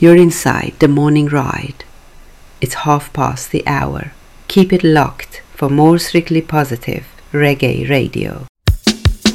You're inside the morning ride. It's 1/2 past the hour. Keep it locked for more Strictly Positive Reggae Radio.